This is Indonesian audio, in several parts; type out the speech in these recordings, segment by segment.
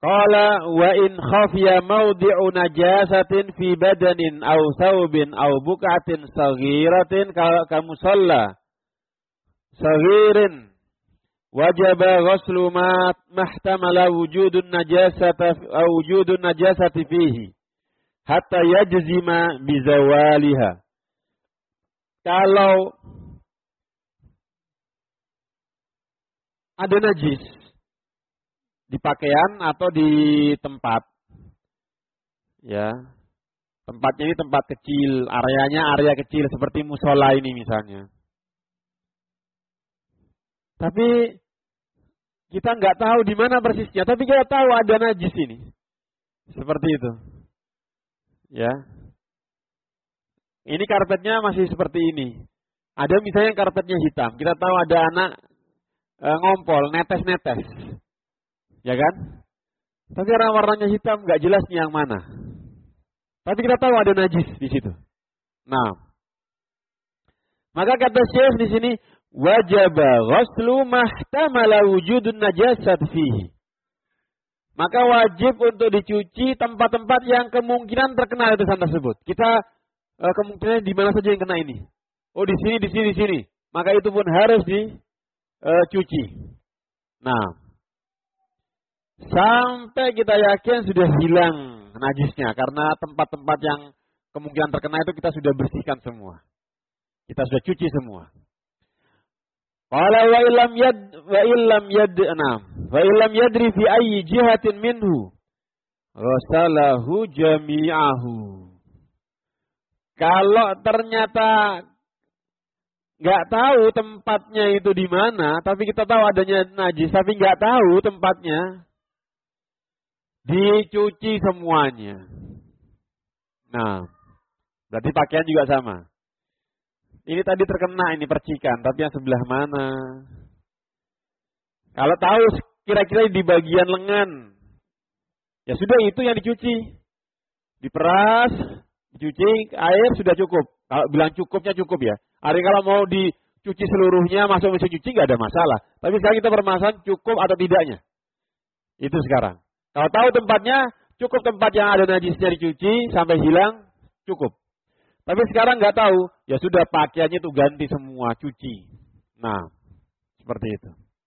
Qala wa in khafiya mawdi'u najasatin fi badanin aw thawbin aw buqatin saghiratin ka musalla saghirin wajaba ghuslu ma mahtamala wujudun najasati fihi hatta yajzima bizawaliha. Kalau ada najis di pakaian atau di tempat, ya, tempatnya ini tempat kecil, areanya area kecil seperti musola ini misalnya. Tapi kita nggak tahu di mana persisnya, tapi kita tahu ada najis ini, seperti itu, ya. Ini karpetnya masih seperti ini. Ada misalnya karpetnya hitam, kita tahu ada anak ngompol, netes-netes. Ya kan? Tapi karena warnanya hitam nggak jelas nih yang mana. Tapi kita tahu ada najis di situ. Nah, maka kata Syekh di sini wajaba ghuslu mahtamala wujudun najasat fihi. Maka wajib untuk dicuci tempat-tempat yang kemungkinan terkena letusan tersebut. Kita kemungkinan di mana saja yang kena ini. Oh, di sini, di sini, di sini. Maka itu pun harus dicuci. Nah, sampai kita yakin sudah hilang najisnya. Karena tempat-tempat yang kemungkinan terkena itu kita sudah bersihkan semua. Kita sudah cuci semua. Qala wa illam yadri fi ayyi jihatin minhu ghasalahu jami'ahu. Kalau ternyata nggak tahu tempatnya itu di mana, tapi kita tahu adanya najis, tapi nggak tahu tempatnya, dicuci semuanya. Nah, berarti pakaian juga sama. Ini tadi terkena ini percikan, tapi yang sebelah mana? Kalau tahu kira-kira di bagian lengan, ya sudah itu yang dicuci. Diperas, dicuci, air sudah cukup. Kalau bilang cukupnya cukup ya. Hari kalau mau dicuci seluruhnya masuk mesin cuci nggak ada masalah. Tapi sekarang kita bermasalah cukup atau tidaknya. Itu sekarang. Kalau tahu tempatnya, cukup tempat yang ada najisnya dicuci sampai hilang, cukup. Tapi sekarang nggak tahu, ya sudah pakaiannya itu ganti semua, cuci. Nah, seperti itu.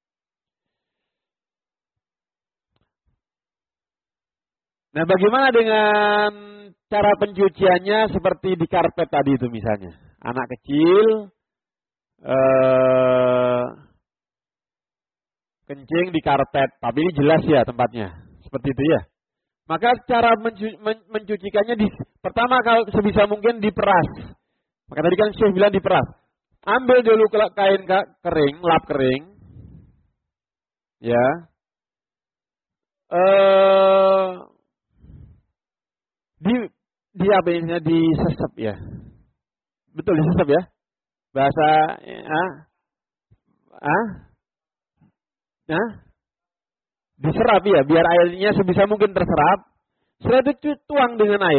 Nah, bagaimana dengan cara pencuciannya seperti di karpet tadi itu misalnya. Anak kecil, kencing di karpet, tapi ini jelas ya tempatnya. Seperti itu ya. Maka cara mencucikannya pertama kalau sebisa mungkin diperas. Maka tadi kan Syekh bilang diperas. Ambil dulu kain kering, lap kering. Ya. Di apa ini? Disesep ya. Betul disesep ya. Bahasa diserap ya, biar airnya sebisa mungkin terserap. Setelah itu tuang dengan air.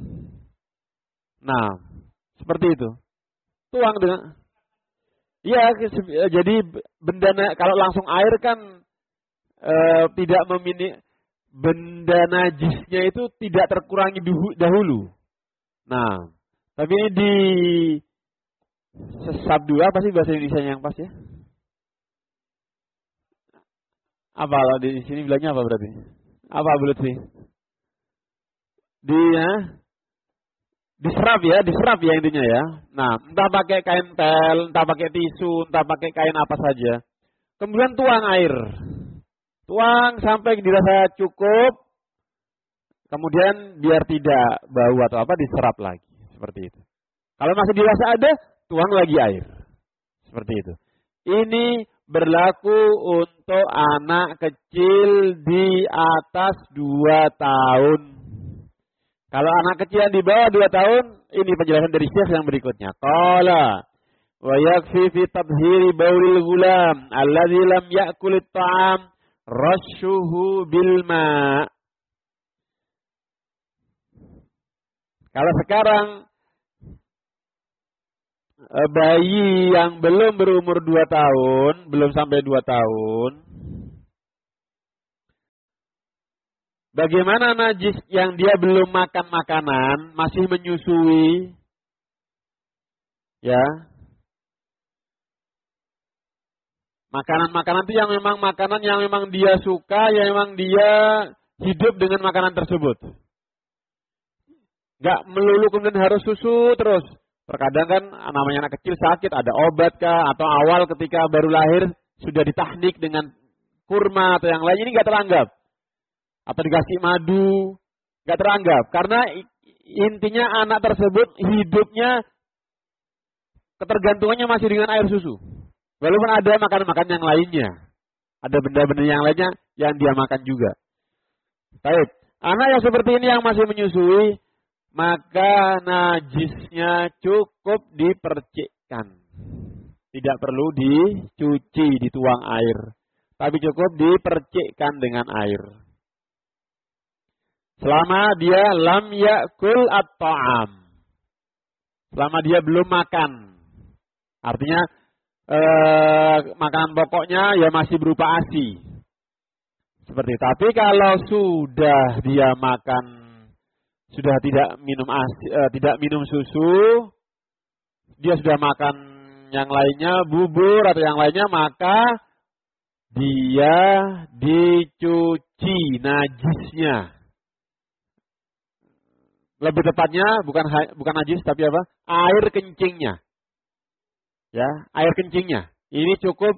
Nah, seperti itu. Tuang dengan. Ya, jadi benda kalau langsung air kan tidak benda najisnya itu tidak terkurangi dahulu. Nah, tapi ini di sesap dulu, apa sih bahasa Indonesia yang pas ya? Apa kalau di sini bilangnya apa berarti? Apa bulat sih? Diserap ya intinya ya. Nah, entah pakai kain pel, entah pakai tisu, entah pakai kain apa saja. Kemudian tuang air. Tuang sampai dirasa cukup. Kemudian biar tidak bau atau apa diserap lagi. Seperti itu. Kalau masih dirasa ada, tuang lagi air. Seperti itu. Ini berlaku untuk anak kecil di atas 2 tahun. Kalau anak kecil yang di bawah 2 tahun, ini penjelasan dari Syekh yang berikutnya. Qala wa yakfi fi tadhhiri baulil ghulam alladzi lam ya'kul at-ta'am rashuhu bil ma'. Kalau sekarang bayi yang belum berumur 2 tahun, belum sampai 2 tahun, Bagaimana najis yang dia belum makan makanan, masih menyusui, ya. Makanan-makanan itu yang memang makanan yang memang dia suka, yang memang dia hidup dengan makanan tersebut. Gak melulu kemudian harus susu terus. Terkadang kan namanya anak kecil sakit, ada obat kah, atau awal ketika baru lahir sudah ditahnik dengan kurma atau yang lain, ini gak teranggap. Atau dikasih madu, gak teranggap. Karena intinya anak tersebut hidupnya, ketergantungannya masih dengan air susu. Walaupun ada makan-makan yang lainnya. Ada benda-benda yang lainnya yang dia makan juga. Baik. Anak yang seperti ini yang masih menyusui, maka najisnya cukup dipercikkan. Tidak perlu dicuci, dituang air. Tapi cukup dipercikkan dengan air. Selama dia lam yakul at-ta'am. Selama dia belum makan. Artinya makanan pokoknya ya masih berupa ASI. Seperti itu. Tapi kalau sudah dia makan, sudah tidak minum ASI, tidak minum susu, dia sudah makan yang lainnya, bubur atau yang lainnya, maka dia dicuci najisnya. Lebih tepatnya bukan najis tapi apa? Air kencingnya. Ya, air kencingnya. Ini cukup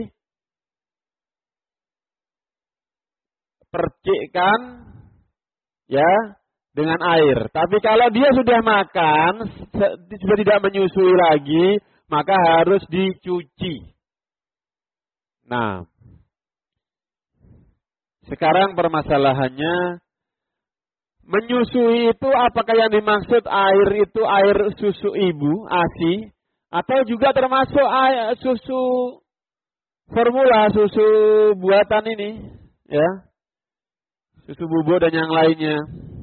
dipercikkan ya dengan air. Tapi kalau dia sudah makan, sudah tidak menyusui lagi, maka harus dicuci. Nah, sekarang permasalahannya, menyusui itu apakah yang dimaksud air itu air susu ibu, ASI, atau juga termasuk air susu formula, susu buatan ini, ya, susu bubuk dan yang lainnya.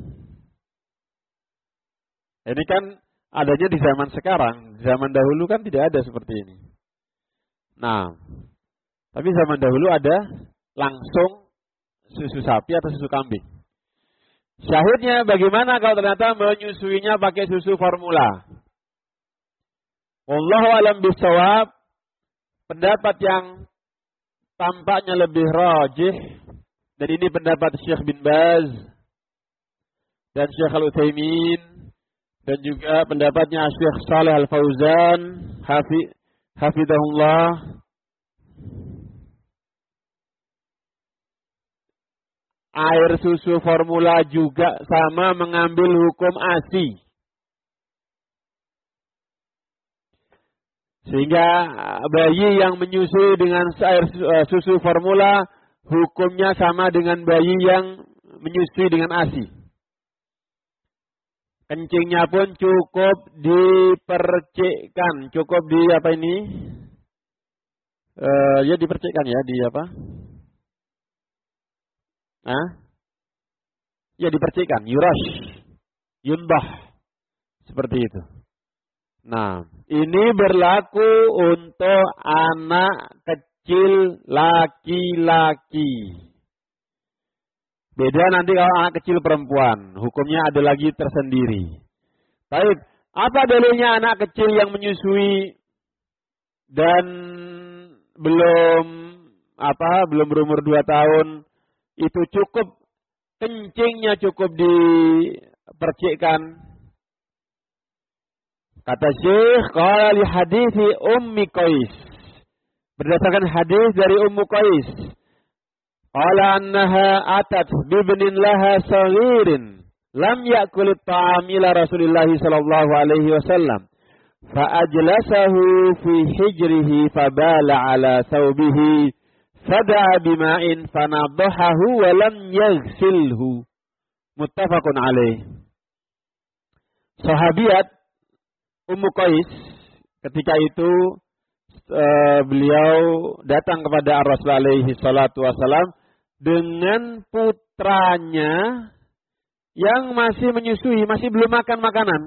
Ini kan adanya di zaman sekarang, zaman dahulu kan tidak ada seperti ini. Nah, tapi zaman dahulu ada langsung susu sapi atau susu kambing. Syahidnya bagaimana kalau ternyata menyusuinya pakai susu formula? Wallahu a'lam bishawab, pendapat yang tampaknya lebih rajih, dan ini pendapat Syekh bin Baz dan Syekh Al-Utsaimin dan juga pendapatnya Syekh Shalih Al-Fauzan hafizahullah. Air susu formula juga sama mengambil hukum ASI. Sehingga bayi yang menyusui dengan air susu formula hukumnya sama dengan bayi yang menyusui dengan ASI. Kencingnya pun cukup dipercikkan, cukup di apa ini? Ya dipercikkan ya, di apa? Ya dipercikkan, yurash, yunbah, seperti itu. Nah, ini berlaku untuk anak kecil laki-laki. Beda nanti kalau anak kecil perempuan, hukumnya ada lagi tersendiri. Baik, apa dalilnya anak kecil yang menyusui dan belum berumur 2 tahun itu cukup, kencingnya cukup dipercikkan? Kata Syekh, qala li hadithi Ummi Qais. Berdasarkan hadis dari Ummu Qais. Qala annaha atat bibnin laha saghirin lam ya'kul at-ta'am ila Rasulillah sallallahu alaihi wasallam. Fa ajlasahu fi hijrihi fabala ala thawbihi fada'a bima'in fanadhahu wa lam yaghsilhu. Muttafaqun alaih. Sahabiat Ummu Qais ketika itu beliau datang kepada Rasulullah alaihi salatu wasalam dengan putranya yang masih menyusui, masih belum makan makanan.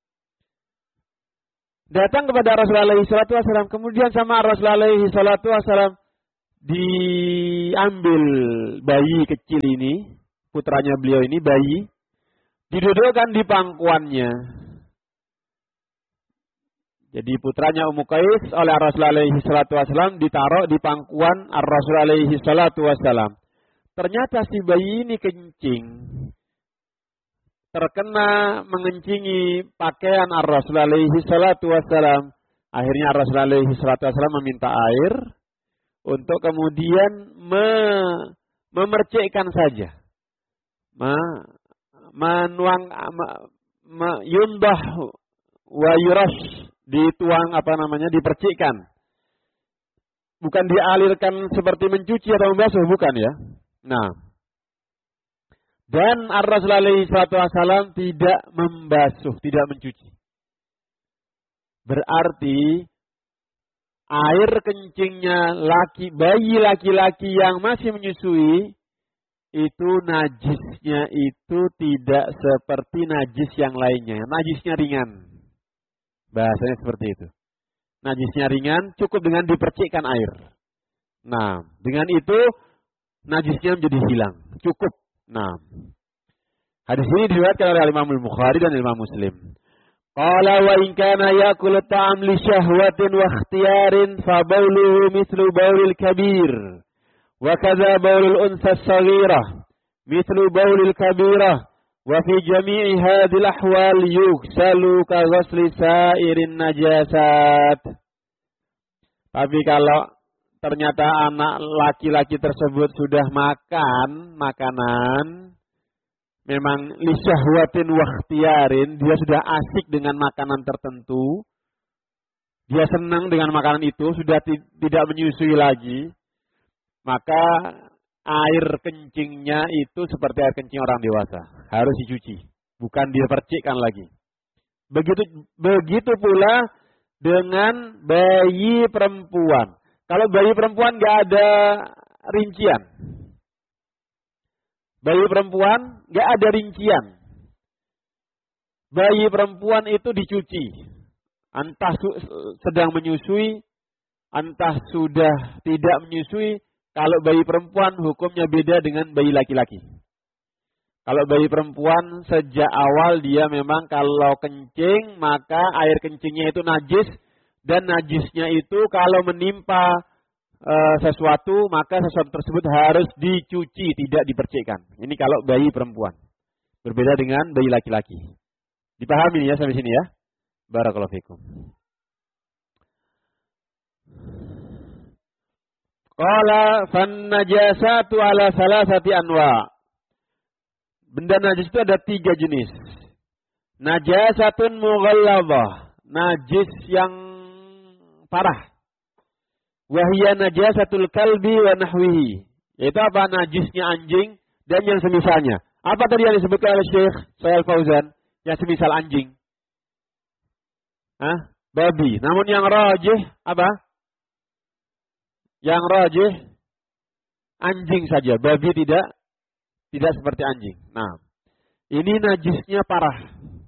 Datang kepada Rasulullah alaihi salatu wasalam, kemudian sama Rasulullah alaihi salatu wasalam diambil bayi kecil ini, putranya beliau ini bayi, didudukkan di pangkuannya. Jadi putranya Ummu Qais oleh Rasulullah alaihi salatu wasallam ditaruh di pangkuan Rasul alaihi salatu wasallam. Ternyata si bayi ini kencing. Terkena mengencingi pakaian Rasul alaihi salatu wasallam. Akhirnya Rasul alaihi salatu wasallam meminta air untuk kemudian memercikkan saja. Menuang yundah wa yurash, dituang dipercikkan. Bukan dialirkan seperti mencuci atau membasuh, bukan ya. Nah, dan Ar-Rasul alaihi salatu wasallam tidak membasuh, tidak mencuci. Berarti air kencingnya bayi laki-laki yang masih menyusui itu najisnya itu tidak seperti najis yang lainnya. Najisnya ringan. Bahasanya seperti itu. Najisnya ringan, cukup dengan dipercikkan air. Nah, dengan itu najisnya menjadi hilang. Cukup. Nah, hadis ini diriwayatkan oleh Imam Al-Bukhari dan Imam Muslim. Qala wa in kana yakul ta'am li syahwatin wa ikhtiyarin fa bauluhu mithlu baulil kabir wa kadza baulul unsa as-saghirah mithlu baulil kabirah wa fi jami'i hadhil ahwal yughsalu ka ghusli sa'irin najasat. Tapi kalau ternyata anak laki-laki tersebut sudah makan makanan, memang lisyahwatin wa ikhtiyarin, dia sudah asik dengan makanan tertentu, dia senang dengan makanan itu, sudah tidak menyusui lagi, maka air kencingnya itu seperti air kencing orang dewasa, harus dicuci, bukan dipercikkan lagi. Begitu pula dengan bayi perempuan. Kalau bayi perempuan nggak ada rincian. Bayi perempuan nggak ada rincian. Bayi perempuan itu dicuci. Entah sedang menyusui, entah sudah tidak menyusui. Kalau bayi perempuan hukumnya beda dengan bayi laki-laki. Kalau bayi perempuan sejak awal dia memang kalau kencing maka air kencingnya itu najis. Dan najisnya itu kalau menimpa sesuatu, maka sesuatu tersebut harus dicuci, tidak dipercikkan. Ini kalau bayi perempuan. Berbeda dengan bayi laki-laki. Dipahami ya sampai sini ya? Barakallahu fikum. Qala fan najasatu ala salasati anwa. Benda najis itu ada 3 jenis. Najasatun mughalladzah, najis yang parah. Wahia najasatul kalbi wa nahwihi. Yaitu apa? Najisnya anjing dan yang semisalnya. Apa tadi yang disebutkan oleh Syekh Shalih Fauzan? Yang semisal anjing. Babi. Namun yang rajih apa? Yang rajih anjing saja. Babi tidak seperti anjing. Nah, ini najisnya parah.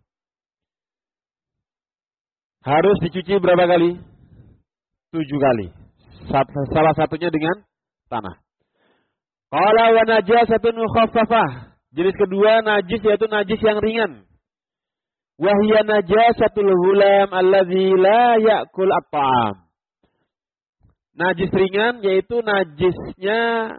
Harus dicuci berapa kali? 7 kali. Salah satunya dengan tanah. Qala wa najasatun mukhaffafah. Jenis kedua najis yaitu najis yang ringan. Wa hiya najasatul ghulam allazi la ya'kul at-ta'am. Najis ringan yaitu najisnya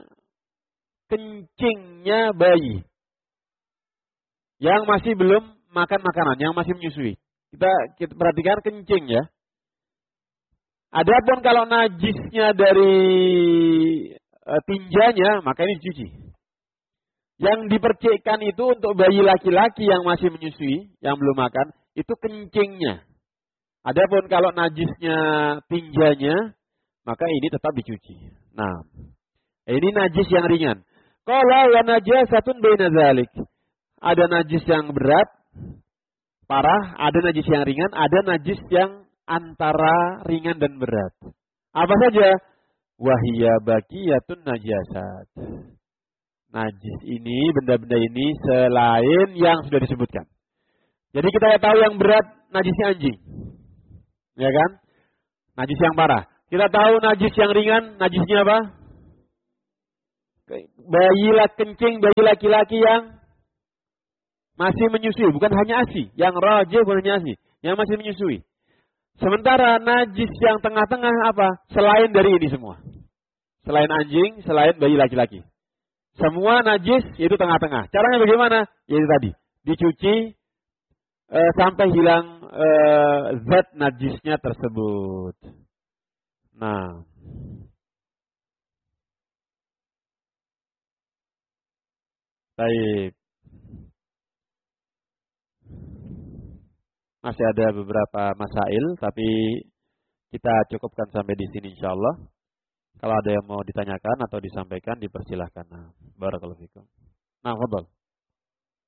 kencingnya bayi yang masih belum makan makanan, yang masih menyusui. Kita perhatikan kencing ya. Adapun kalau najisnya dari tinjanya, maka ini dicuci. Yang dipercikkan itu untuk bayi laki-laki yang masih menyusui, yang belum makan, itu kencingnya. Adapun kalau najisnya tinjanya, maka ini tetap dicuci. Nah, ini najis yang ringan. Qala wa najasatun baina dzalik. Ada najis yang berat, parah, ada najis yang ringan, ada najis yang antara ringan dan berat. Apa saja? Wahia baqiyatun najasat. Najis ini, benda-benda ini selain yang sudah disebutkan. Jadi kita tahu yang berat najisnya anjing. Ya kan? Najis yang parah. Kita tahu najis yang ringan, najisnya apa? kencing bayi laki-laki yang masih menyusui, bukan hanya ASI, yang rajih bukan hanya ASI, yang masih menyusui. Sementara najis yang tengah-tengah apa? Selain dari ini semua. Selain anjing, selain bayi laki-laki. Semua najis itu tengah-tengah. Caranya bagaimana? Yaitu tadi, dicuci sampai hilang zat najisnya tersebut. Nah, baik. Masih ada beberapa masail, tapi kita cukupkan sampai di sini insyaallah. Kalau ada yang mau ditanyakan atau disampaikan, dipersilahkan. Nah, barakallahu fikum. Nah, fadhal.